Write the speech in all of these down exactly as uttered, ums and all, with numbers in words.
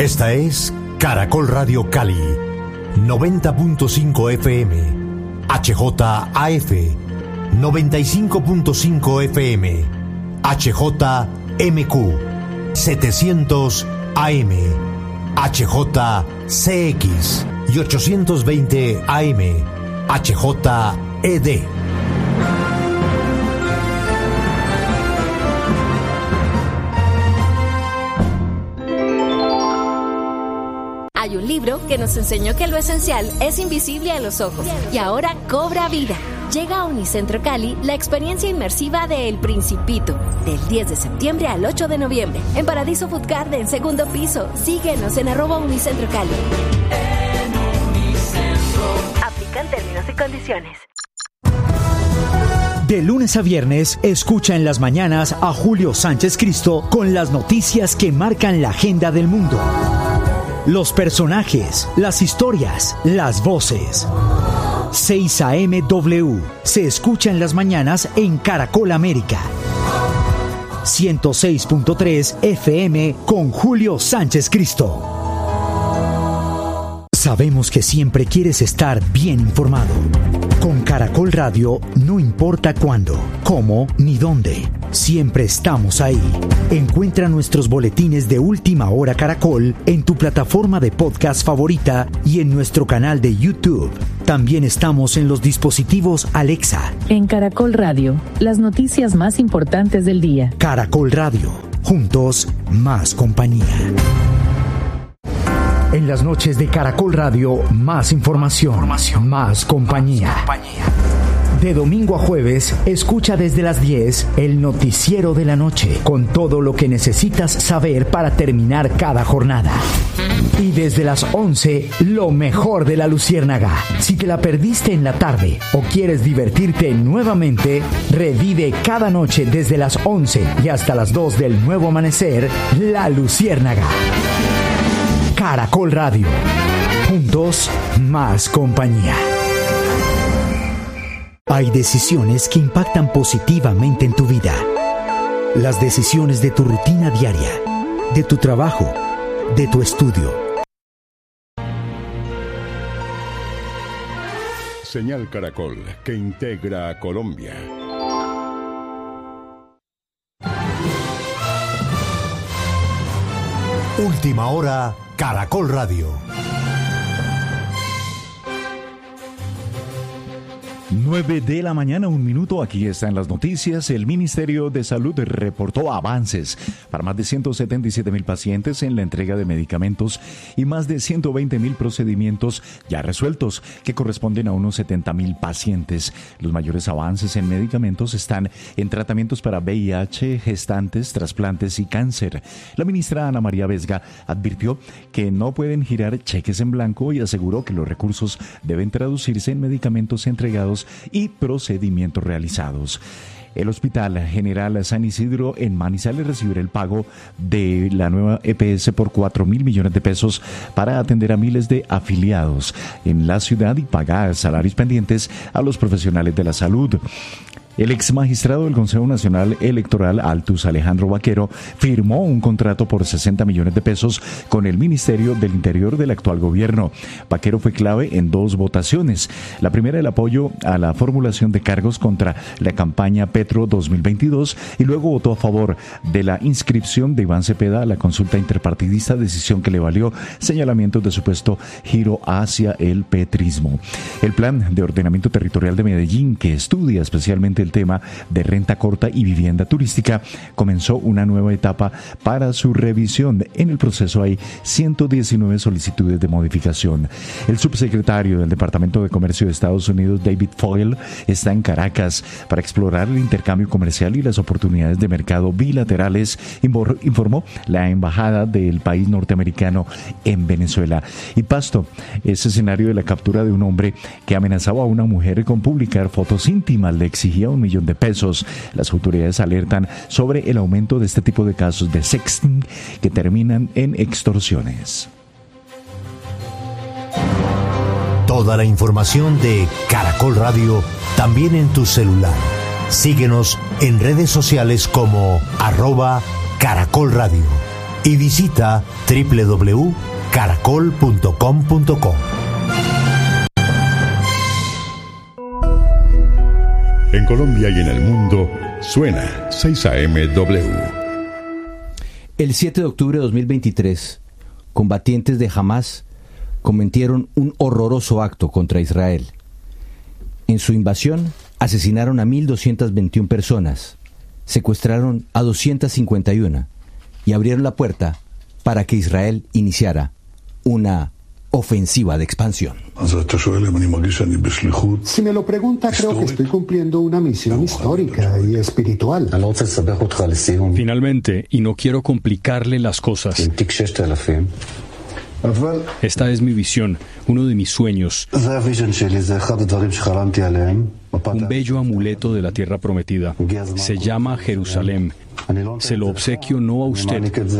Esta es Caracol Radio Cali, noventa punto cinco F M, H J A F, noventa y cinco punto cinco F M, H J M Q, setecientos A M, H J C X y ochocientos veinte A M, H J E D. Hay un libro que nos enseñó que lo esencial es invisible a los ojos y ahora cobra vida. Llega a Unicentro Cali la experiencia inmersiva de El Principito, del diez de septiembre al ocho de noviembre, en Paradiso Food Garden, segundo piso. Síguenos en arroba Unicentro Cali. Aplican términos y condiciones. De lunes a viernes, escucha en las mañanas a Julio Sánchez Cristo con las noticias que marcan la agenda del mundo. Los personajes, las historias, las voces. seis A M W se escucha en las mañanas en Caracol América. ciento seis punto tres F M con Julio Sánchez Cristo. Sabemos que siempre quieres estar bien informado. Con Caracol Radio, no importa cuándo, cómo ni dónde, siempre estamos ahí. Encuentra nuestros boletines de Última Hora Caracol en tu plataforma de podcast favorita y en nuestro canal de YouTube. También estamos en los dispositivos Alexa. En Caracol Radio, las noticias más importantes del día. Caracol Radio, juntos, más compañía. En las noches de Caracol Radio, más información, información. Más, compañía. más compañía. De domingo a jueves, escucha desde las diez el noticiero de la noche, con todo lo que necesitas saber para terminar cada jornada. Y desde las once, lo mejor de la Luciérnaga. Si te la perdiste en la tarde o quieres divertirte nuevamente, revive cada noche desde las once y hasta las dos del nuevo amanecer, La Luciérnaga. Caracol Radio. Juntos, más compañía. Hay decisiones que impactan positivamente en tu vida. Las decisiones de tu rutina diaria, de tu trabajo, de tu estudio. Señal Caracol, que integra a Colombia. Última Hora, Caracol Radio. nueve de la mañana, un minuto. Aquí están las noticias. El Ministerio de Salud reportó avances para más de ciento setenta y siete mil pacientes en la entrega de medicamentos y más de ciento veinte mil procedimientos ya resueltos, que corresponden a unos setenta mil pacientes. Los mayores avances en medicamentos están en tratamientos para V I H, gestantes, trasplantes y cáncer. La ministra Ana María Vesga advirtió que no pueden girar cheques en blanco y aseguró que los recursos deben traducirse en medicamentos entregados y procedimientos realizados. El Hospital General San Isidro en Manizales recibirá el pago de la nueva E P S por cuatro mil millones de pesos para atender a miles de afiliados en la ciudad y pagar salarios pendientes a los profesionales de la salud. El ex magistrado del Consejo Nacional Electoral, Altus Alejandro Vaquero, firmó un contrato por sesenta millones de pesos con el Ministerio del Interior del actual gobierno. Vaquero fue clave en dos votaciones. La primera, el apoyo a la formulación de cargos contra la campaña Petro dos mil veintidós, y luego votó a favor de la inscripción de Iván Cepeda a la consulta interpartidista, decisión que le valió señalamientos de supuesto giro hacia el petrismo. El Plan de Ordenamiento Territorial de Medellín, que estudia especialmente el tema de renta corta y vivienda turística, comenzó una nueva etapa para su revisión. En el proceso hay ciento diecinueve solicitudes de modificación. El subsecretario del Departamento de Comercio de Estados Unidos, David Foyle, está en Caracas para explorar el intercambio comercial y las oportunidades de mercado bilaterales, informó la embajada del país norteamericano en Venezuela. Y Pasto es escenario de la captura de un hombre que amenazaba a una mujer con publicar fotos íntimas, le exigía un millón de pesos. Las autoridades alertan sobre el aumento de este tipo de casos de sexting que terminan en extorsiones. Toda la información de Caracol Radio también en tu celular. Síguenos en redes sociales como arroba Caracol Radio. y visita doble u doble u doble u punto caracol punto com punto co. En Colombia y en el mundo, suena seis A M W. El siete de octubre de dos mil veintitrés, combatientes de Hamás cometieron un horroroso acto contra Israel. En su invasión, asesinaron a mil doscientas veintiuna personas, secuestraron a doscientas cincuenta y una y abrieron la puerta para que Israel iniciara una ofensiva de expansión. Si me lo pregunta, creo que estoy cumpliendo una misión histórica y espiritual. Finalmente, y no quiero complicarle las cosas, esta es mi visión, uno de mis sueños. Un bello amuleto de la tierra prometida. Se llama Jerusalén. Se lo obsequio no a usted,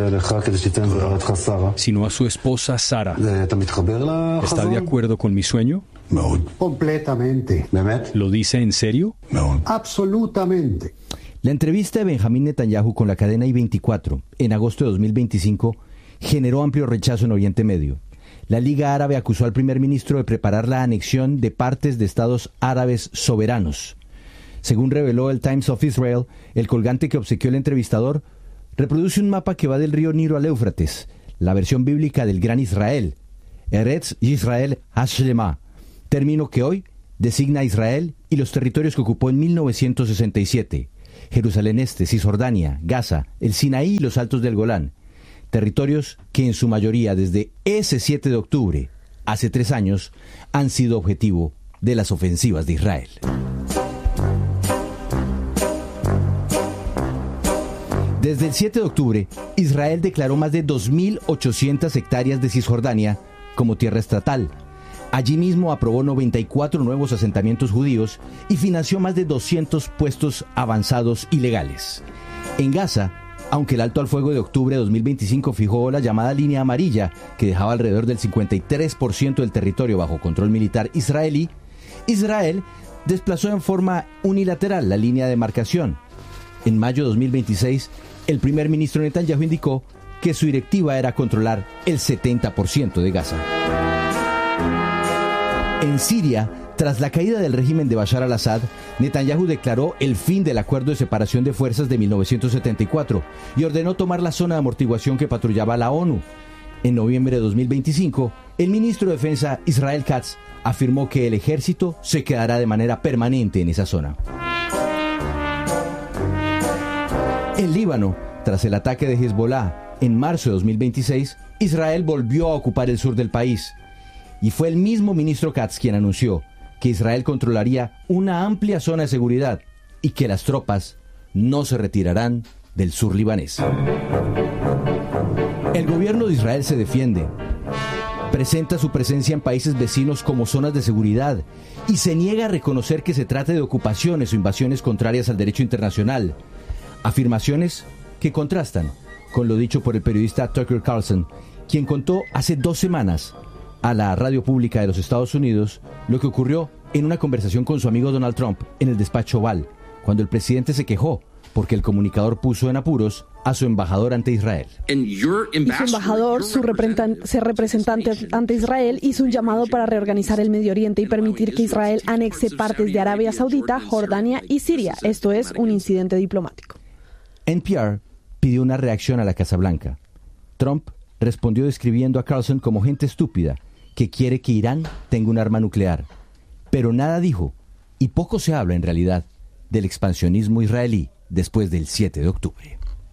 sino a su esposa Sara. ¿Está de acuerdo con mi sueño? Completamente. ¿Lo dice en serio? Absolutamente. La entrevista de Benjamín Netanyahu con la cadena I veinticuatro en agosto de dos mil veinticinco generó amplio rechazo en Oriente Medio. La Liga Árabe acusó al primer ministro de preparar la anexión de partes de estados árabes soberanos. Según reveló el Times of Israel, el colgante que obsequió el entrevistador reproduce un mapa que va del río Nilo al Éufrates, la versión bíblica del Gran Israel, Eretz Yisrael Hashlema, término que hoy designa a Israel y los territorios que ocupó en mil novecientos sesenta y siete, Jerusalén Este, Cisjordania, Gaza, el Sinaí y los Altos del Golán, territorios que en su mayoría desde ese siete de octubre, hace tres años, han sido objetivo de las ofensivas de Israel. Desde el siete de octubre, Israel declaró más de dos mil ochocientas hectáreas de Cisjordania como tierra estatal. Allí mismo aprobó noventa y cuatro nuevos asentamientos judíos y financió más de doscientos puestos avanzados ilegales. En Gaza, aunque el alto al fuego de octubre de dos mil veinticinco fijó la llamada línea amarilla, que dejaba alrededor del cincuenta y tres por ciento del territorio bajo control militar israelí, Israel desplazó en forma unilateral la línea de demarcación. En mayo de dos mil veintiséis, el primer ministro Netanyahu indicó que su directiva era controlar el setenta por ciento de Gaza. En Siria, tras la caída del régimen de Bashar al-Assad, Netanyahu declaró el fin del acuerdo de separación de fuerzas de mil novecientos setenta y cuatro y ordenó tomar la zona de amortiguación que patrullaba la ONU. En noviembre de dos mil veinticinco, el ministro de Defensa Israel Katz afirmó que el ejército se quedará de manera permanente en esa zona. En Líbano, tras el ataque de Hezbollah en marzo de dos mil veintiséis, Israel volvió a ocupar el sur del país. Y fue el mismo ministro Katz quien anunció que Israel controlaría una amplia zona de seguridad y que las tropas no se retirarán del sur libanés. El gobierno de Israel se defiende, presenta su presencia en países vecinos como zonas de seguridad y se niega a reconocer que se trate de ocupaciones o invasiones contrarias al derecho internacional. Afirmaciones que contrastan con lo dicho por el periodista Tucker Carlson, quien contó hace dos semanas a la radio pública de los Estados Unidos lo que ocurrió en una conversación con su amigo Donald Trump en el despacho Oval, cuando el presidente se quejó porque el comunicador puso en apuros a su embajador ante Israel. Y su embajador, su representan- ser representante ante Israel, hizo un llamado para reorganizar el Medio Oriente y permitir que Israel anexe partes de Arabia Saudita, Jordania y Siria. Esto es un incidente diplomático. N P R pidió una reacción a la Casa Blanca. Trump respondió describiendo a Carlson como gente estúpida que quiere que Irán tenga un arma nuclear. Pero nada dijo, y poco se habla en realidad, del expansionismo israelí después del siete de octubre.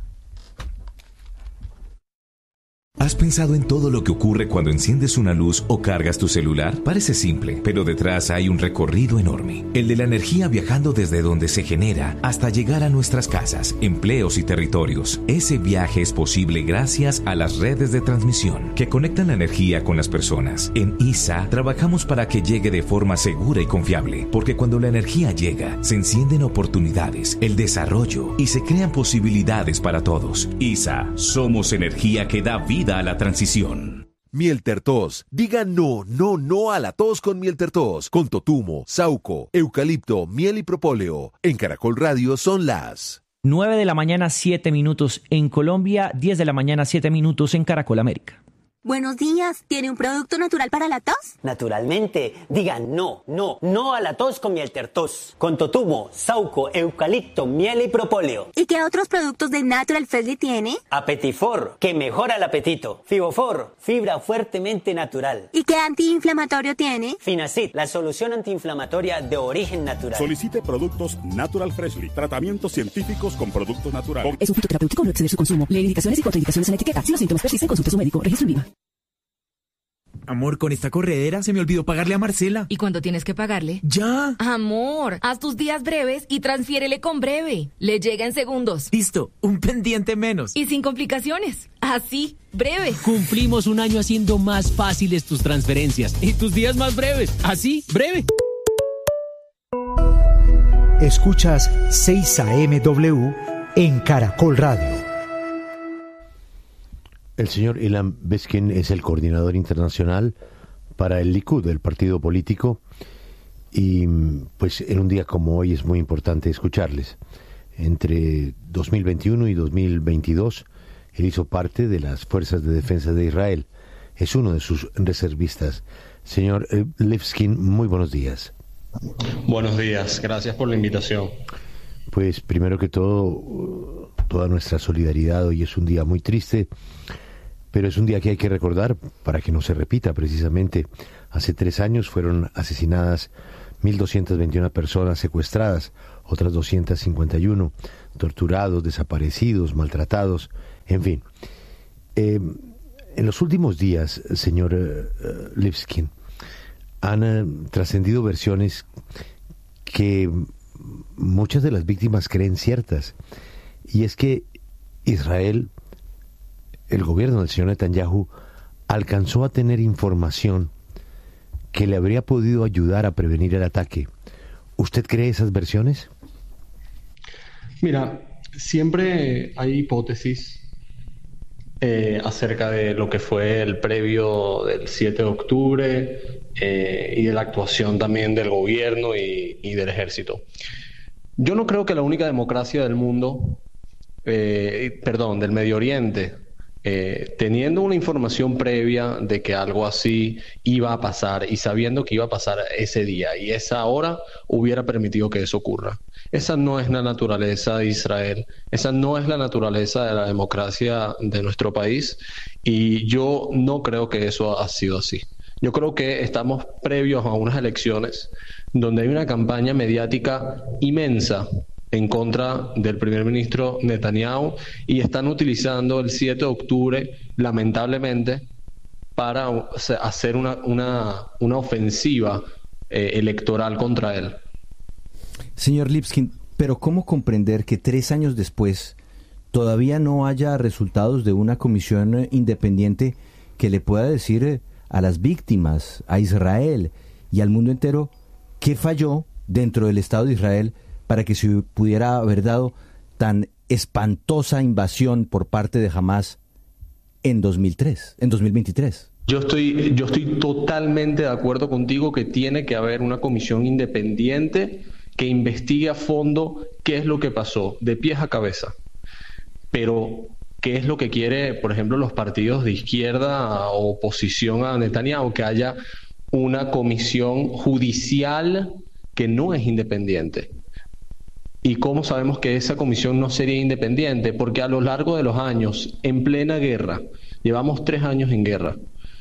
¿Has pensado en todo lo que ocurre cuando enciendes una luz o cargas tu celular? Parece simple, pero detrás hay un recorrido enorme. El de la energía viajando desde donde se genera hasta llegar a nuestras casas, empleos y territorios. Ese viaje es posible gracias a las redes de transmisión que conectan la energía con las personas. En I S A trabajamos para que llegue de forma segura y confiable, porque cuando la energía llega, se encienden oportunidades, el desarrollo y se crean posibilidades para todos. I S A, somos energía que da vida a la transición. Miel Tertos. Diga no, no, no a la tos con Miel Tertos. Con totumo, sauco, eucalipto, miel y propóleo. En Caracol Radio son las nueve de la mañana, siete minutos en Colombia, diez de la mañana, siete minutos en Caracol América. Buenos días, ¿tiene un producto natural para la tos? Naturalmente, digan no, no, no a la tos con miel tertos, con totumo, sauco, eucalipto, miel y propóleo. ¿Y qué otros productos de Natural Freshly tiene? Apetifor, que mejora el apetito. Fibofor, fibra fuertemente natural. ¿Y qué antiinflamatorio tiene? Finacid, la solución antiinflamatoria de origen natural. Solicite productos Natural Freshly, tratamientos científicos con productos naturales. Es un fitoterapéutico, no exceder su consumo. Lee indicaciones y contraindicaciones en la etiqueta. Si los síntomas persisten, consulte a su médico. Registro en Viva. Amor, con esta corredera se me olvidó pagarle a Marcela. ¿Y cuándo tienes que pagarle? ¡Ya! Amor, haz tus días breves y transfiérele con Breve. Le llega en segundos. Listo, un pendiente menos. Y sin complicaciones. Así, Breve. Cumplimos un año haciendo más fáciles tus transferencias y tus días más breves. Así, Breve. Escuchas seis A M W en Caracol Radio. El señor Ilan Beskin es el coordinador internacional para el Likud, el partido político, y pues en un día como hoy es muy importante escucharles. Entre dos mil veintiuno y dos mil veintidós, él hizo parte de las Fuerzas de Defensa de Israel. Es uno de sus reservistas. Señor Levskin, muy buenos días. Buenos días, gracias por la invitación. Pues primero que todo, toda nuestra solidaridad. Hoy es un día muy triste, pero es un día que hay que recordar para que no se repita. Precisamente hace tres años fueron asesinadas mil doscientas veintiuna personas, secuestradas, otras doscientas cincuenta y uno torturados, desaparecidos, maltratados, en fin. Eh, en los últimos días, señor uh, Levskin, han uh, trascendido versiones que muchas de las víctimas creen ciertas, y es que Israel, el gobierno del señor Netanyahu, alcanzó a tener información que le habría podido ayudar a prevenir el ataque. ¿Usted cree esas versiones? Mira, siempre hay hipótesis eh, acerca de lo que fue el previo del siete de octubre eh, y de la actuación también del gobierno y, y del ejército. Yo no creo que la única democracia del mundo, eh, perdón, del Medio Oriente, Eh, teniendo una información previa de que algo así iba a pasar y sabiendo que iba a pasar ese día y esa hora, hubiera permitido que eso ocurra. Esa no es la naturaleza de Israel, esa no es la naturaleza de la democracia de nuestro país, y yo no creo que eso ha sido así. Yo creo que estamos previos a unas elecciones donde hay una campaña mediática inmensa en contra del primer ministro Netanyahu, y están utilizando el siete de octubre, lamentablemente, para hacer una, una, una ofensiva eh, electoral contra él. Señor Levskin, pero ¿cómo comprender que tres años después todavía no haya resultados de una comisión independiente que le pueda decir a las víctimas, a Israel y al mundo entero qué falló dentro del Estado de Israel para que se pudiera haber dado tan espantosa invasión por parte de Hamás en dos mil tres, en dos mil veintitrés? Yo estoy, yo estoy totalmente de acuerdo contigo que tiene que haber una comisión independiente que investigue a fondo qué es lo que pasó, de pies a cabeza. Pero qué es lo que quiere, por ejemplo, los partidos de izquierda o oposición a Netanyahu, que haya una comisión judicial que no es independiente. ¿Y cómo sabemos que esa comisión no sería independiente? Porque a lo largo de los años, en plena guerra, llevamos tres años en guerra,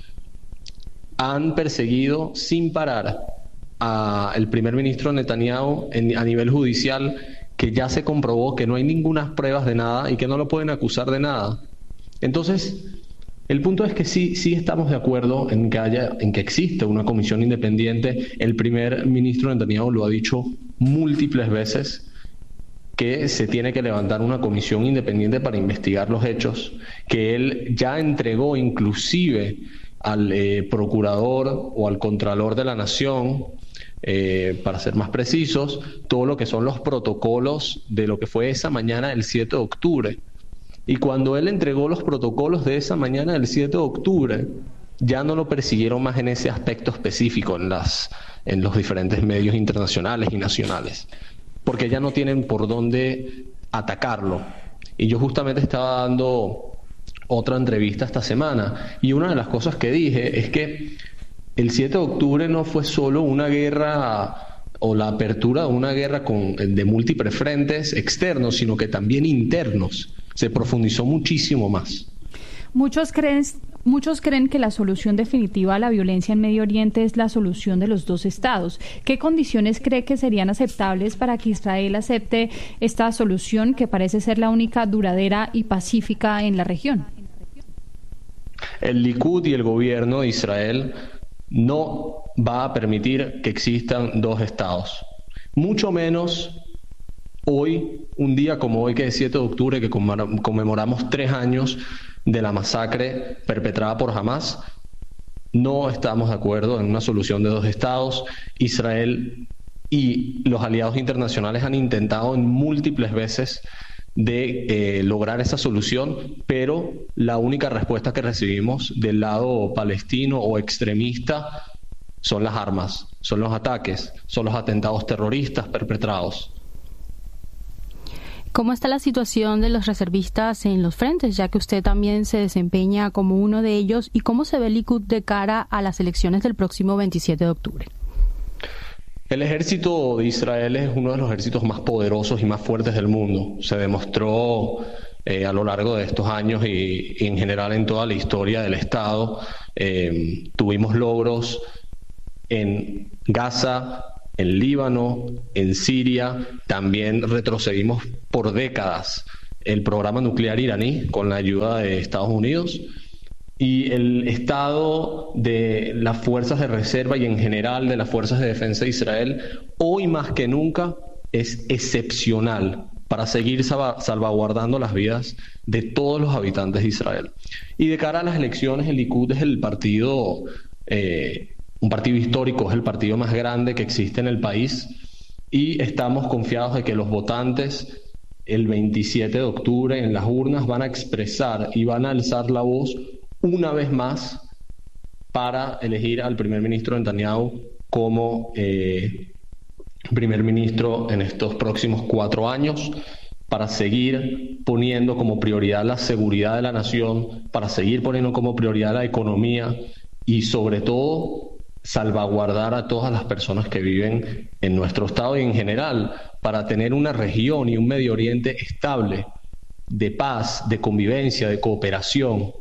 han perseguido sin parar al primer ministro Netanyahu en, a nivel judicial, que ya se comprobó que no hay ninguna pruebas de nada y que no lo pueden acusar de nada. Entonces, el punto es que sí, sí estamos de acuerdo en que haya, en que existe una comisión independiente. El primer ministro Netanyahu lo ha dicho múltiples veces, que se tiene que levantar una comisión independiente para investigar los hechos, que él ya entregó inclusive al eh, procurador o al contralor de la nación, eh, para ser más precisos, todo lo que son los protocolos de lo que fue esa mañana del siete de octubre. Y cuando él entregó los protocolos de esa mañana del siete de octubre, ya no lo persiguieron más en ese aspecto específico en, las, en los diferentes medios internacionales y nacionales, porque ya no tienen por dónde atacarlo. Y yo justamente estaba dando otra entrevista esta semana y una de las cosas que dije es que el siete de octubre no fue solo una guerra o la apertura de una guerra con, de múltiples frentes externos, sino que también internos. Se profundizó muchísimo más. Muchos creen, muchos creen que la solución definitiva a la violencia en Medio Oriente es la solución de los dos estados. ¿Qué condiciones cree que serían aceptables para que Israel acepte esta solución que parece ser la única duradera y pacífica en la región? El Likud y el gobierno de Israel no va a permitir que existan dos estados, mucho menos hoy, un día como hoy que es siete de octubre, que conmemoramos tres años de la masacre perpetrada por Hamas. No estamos de acuerdo en una solución de dos estados. Israel y los aliados internacionales han intentado en múltiples veces de eh, lograr esa solución, pero la única respuesta que recibimos del lado palestino o extremista son las armas, son los ataques, son los atentados terroristas perpetrados. ¿Cómo está la situación de los reservistas en los frentes, ya que usted también se desempeña como uno de ellos? ¿Y cómo se ve el Likud de cara a las elecciones del próximo veintisiete de octubre? El ejército de Israel es uno de los ejércitos más poderosos y más fuertes del mundo. Se demostró eh, a lo largo de estos años y, y en general en toda la historia del Estado. Eh, tuvimos logros en Gaza, en Líbano, en Siria. También retrocedimos por décadas el programa nuclear iraní con la ayuda de Estados Unidos. Y el estado de las fuerzas de reserva y en general de las fuerzas de defensa de Israel, hoy más que nunca, es excepcional para seguir salvaguardando las vidas de todos los habitantes de Israel. Y de cara a las elecciones, el Likud es el partido, eh, un partido histórico, es el partido más grande que existe en el país, y estamos confiados de que los votantes el veintisiete de octubre en las urnas van a expresar y van a alzar la voz una vez más para elegir al primer ministro Netanyahu como eh, primer ministro en estos próximos cuatro años, para seguir poniendo como prioridad la seguridad de la nación, para seguir poniendo como prioridad la economía y sobre todo salvaguardar a todas las personas que viven en nuestro estado y en general, para tener una región y un Medio Oriente estable, de paz, de convivencia, de cooperación.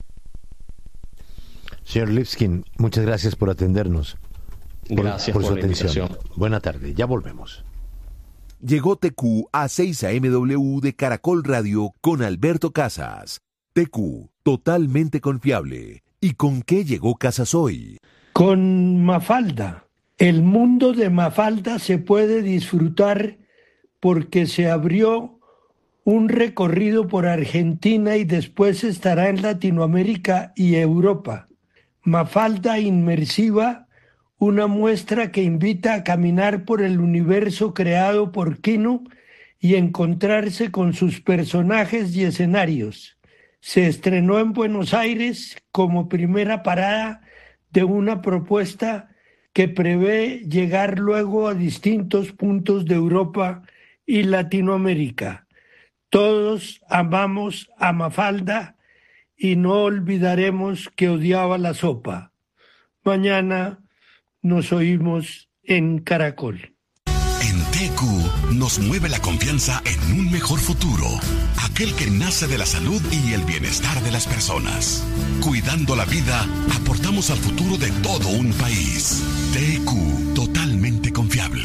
Señor Lipskin, muchas gracias por atendernos. Gracias por, por, por su la atención. Invitación. Buena tarde, ya volvemos. Llegó T Q a seis A M W de Caracol Radio con Alberto Casas. T Q, totalmente confiable. ¿Y con qué llegó Casas hoy? Con Mafalda. El mundo de Mafalda se puede disfrutar porque se abrió un recorrido por Argentina y después estará en Latinoamérica y Europa. Mafalda Inmersiva, una muestra que invita a caminar por el universo creado por Kino y encontrarse con sus personajes y escenarios. Se estrenó en Buenos Aires como primera parada de una propuesta que prevé llegar luego a distintos puntos de Europa y Latinoamérica. Todos amamos a Mafalda y no olvidaremos que odiaba la sopa. Mañana nos oímos en Caracol. En T Q nos mueve la confianza en un mejor futuro, aquel que nace de la salud y el bienestar de las personas. Cuidando la vida, aportamos al futuro de todo un país. T Q, totalmente confiable.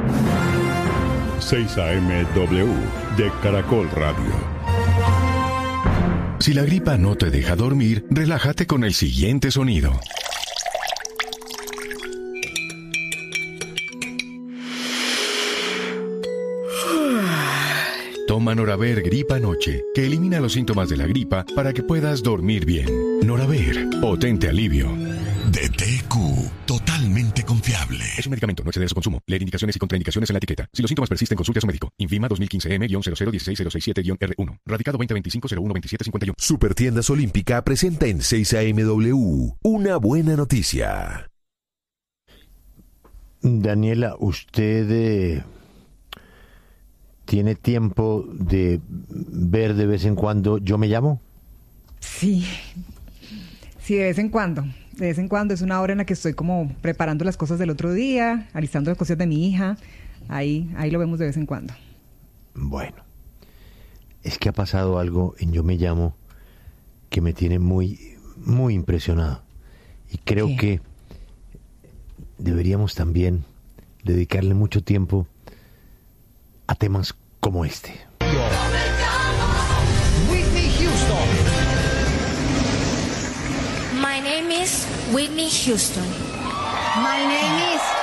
seis A M W de Caracol Radio. Si la gripa no te deja dormir, relájate con el siguiente sonido. Toma Noraver Gripa Noche, que elimina los síntomas de la gripa para que puedas dormir bien. Noraver, potente alivio. De T Q, totalmente confiable. Es un medicamento, no exceder su consumo. Leer indicaciones y contraindicaciones en la etiqueta. Si los síntomas persisten, consulte a su médico. Infima dos mil quince M cero cero uno seis cero seis siete R uno. Radicado veinte veinticinco cero uno veintisiete cincuenta y uno. Supertiendas Olímpica presenta en seis A M W una buena noticia. Daniela, usted... Eh... ¿tiene tiempo de ver de vez en cuando Yo Me Llamo? Sí, sí, de vez en cuando. De vez en cuando es una hora en la que estoy como preparando las cosas del otro día, alistando las cosas de mi hija. Ahí, ahí lo vemos de vez en cuando. Bueno, es que ha pasado algo en Yo Me Llamo que me tiene muy, muy impresionado. Y creo ¿Qué? que deberíamos también dedicarle mucho tiempo a temas como este. Whitney Houston. My name is Whitney Houston. My name is